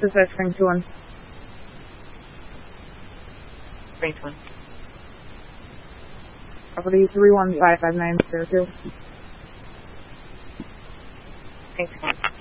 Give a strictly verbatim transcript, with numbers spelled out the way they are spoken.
Dispatch Spring two one. Spring two one. Property three one five five nine zero two. Spring two one.